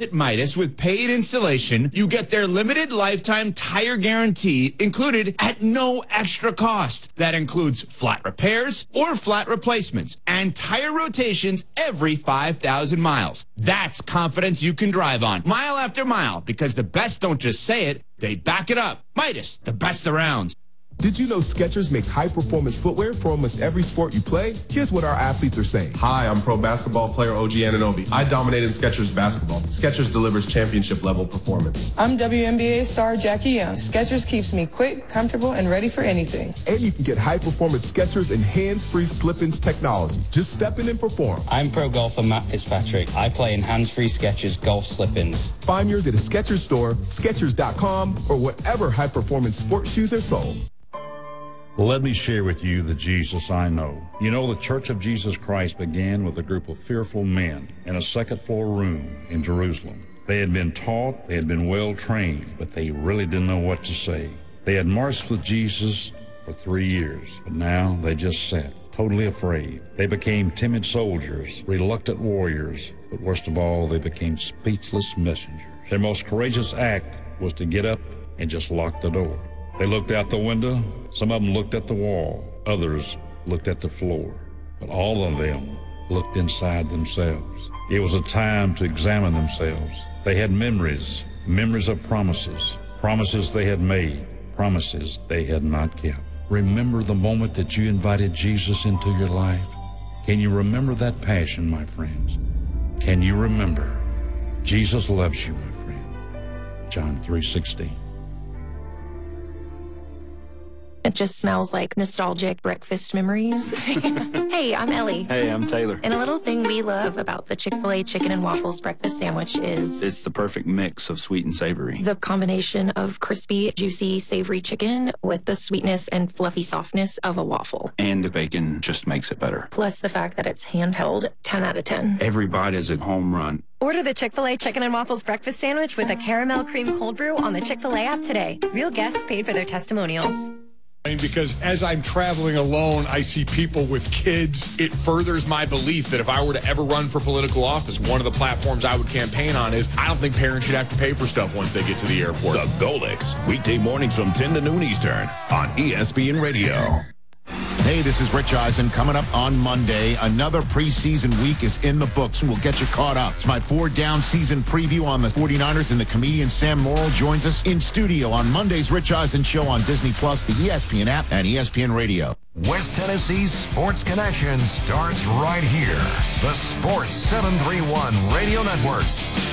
at Midas with paid installation, you get their limited lifetime tire guarantee included at no extra cost. That includes flat repairs or flat replacements and tire rotations every 5,000 miles. That's confidence you can drive on mile after mile, because the best don't just say it, they back it up. Midas, the best around. Did you know Skechers makes high-performance footwear for almost every sport you play? Here's what our athletes are saying. Hi, I'm pro basketball player OG Anunoby. I dominated Skechers basketball. Skechers delivers championship-level performance. I'm WNBA star Jackie Young. Skechers keeps me quick, comfortable, and ready for anything. And you can get high-performance Skechers and hands-free slip-ins technology. Just step in and perform. I'm pro golfer Matt Fitzpatrick. I play in hands-free Skechers golf slip-ins. Find yours at a Skechers store, Skechers.com, or whatever high-performance sports shoes are sold. Let me share with you the Jesus I know. You know, the Church of Jesus Christ began with a group of fearful men in a second-floor room in Jerusalem. They had been taught, they had been well-trained, but they really didn't know what to say. They had marched with Jesus for 3 years, but now they just sat, totally afraid. They became timid soldiers, reluctant warriors, but worst of all, they became speechless messengers. Their most courageous act was to get up and just lock the door. They looked out the window, some of them looked at the wall, others looked at the floor, but all of them looked inside themselves. It was a time to examine themselves. They had memories of promises they had made, promises they had not kept. Remember the moment that you invited Jesus into your life? Can you remember that passion, my friends? Can you remember? Jesus loves you, my friend. John 3:16. It just smells like nostalgic breakfast memories. Hey, I'm Ellie. Hey, I'm Taylor. And a little thing we love about the Chick-fil-A chicken and waffles breakfast sandwich is... it's the perfect mix of sweet and savory. The combination of crispy, juicy, savory chicken with the sweetness and fluffy softness of a waffle. And the bacon just makes it better. Plus the fact that it's handheld, 10 out of 10. Every bite is a home run. Order the Chick-fil-A Chicken and Waffles breakfast sandwich with a caramel cream cold brew on the Chick-fil-A app today. Real guests paid for their testimonials. Because as I'm traveling alone, I see people with kids. It furthers my belief that if I were to ever run for political office, one of the platforms I would campaign on is I don't think parents should have to pay for stuff once they get to the airport. The Golix, weekday mornings from 10 to noon Eastern on ESPN Radio. Hey, this is Rich Eisen. Coming up on Monday, another preseason week is in the books. We'll get you caught up. It's my 4-down season preview on the 49ers, and the comedian Sam Morrill joins us in studio on Monday's Rich Eisen Show on Disney+, the ESPN app, and ESPN Radio. West Tennessee's Sports Connection starts right here. The Sports 731 Radio Network.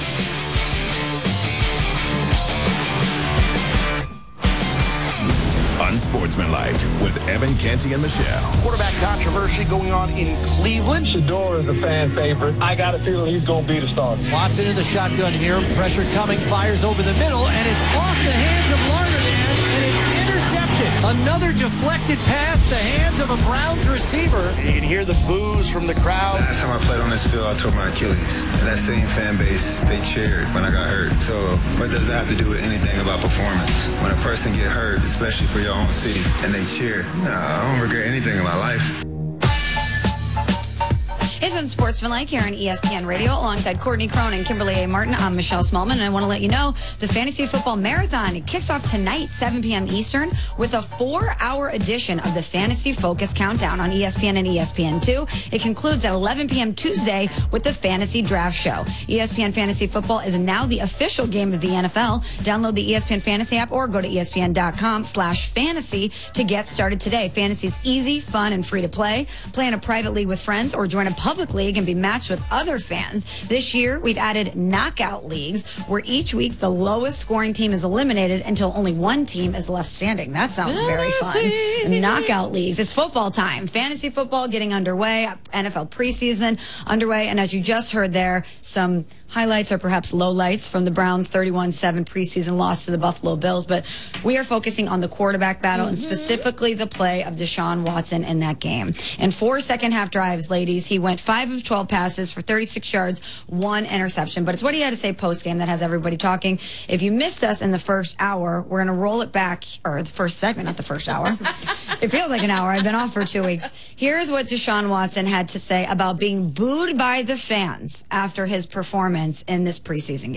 Unsportsmanlike with Evan Canty and Michelle. Quarterback controversy going on in Cleveland. Shedeur is a fan favorite. I got a feeling he's going to be the starter. Watson in the shotgun here. Pressure coming. Fires over the middle, and it's off the hands of Larned, and it's intercepted. Another deflected pass, the hands of a Browns receiver. You can hear the boos from the crowd. Last time I played on this field, I tore my Achilles. And that same fan base, they cheered when I got hurt. So what does that have to do with anything about performance? When a person get hurt, especially for your own city, and they cheer, I don't regret anything in my life. It's Unsportsmanlike here on ESPN Radio alongside Courtney Crone and Kimberly A. Martin. I'm Michelle Smallman, and I want to let you know the Fantasy Football Marathon, it kicks off tonight, 7 p.m. Eastern, with a 4-hour edition of the Fantasy Focus Countdown on ESPN and ESPN2. It concludes at 11 p.m. Tuesday with the Fantasy Draft Show. ESPN Fantasy Football is now the official game of the NFL. Download the ESPN Fantasy app or go to ESPN.com/fantasy to get started today. Fantasy is easy, fun, and free to play. Play in a private league with friends or join a public league and be matched with other fans. This year, we've added knockout leagues where each week the lowest scoring team is eliminated until only one team is left standing. That sounds very fun. Knockout leagues. It's football time. Fantasy football getting underway. NFL preseason underway. And as you just heard there, some highlights or perhaps lowlights from the Browns' 31-7 preseason loss to the Buffalo Bills. But we are focusing on the quarterback battle and specifically the play of Deshaun Watson in that game. In 4 second-half drives, ladies, he went 5 of 12 passes for 36 yards, 1 interception. But it's what he had to say post-game that has everybody talking. If you missed us in the first hour, we're going to roll it back, or the first segment, not the first hour. It feels like an hour. I've been off for 2 weeks. Here's what Deshaun Watson had to say about being booed by the fans after his performance in this preseason game.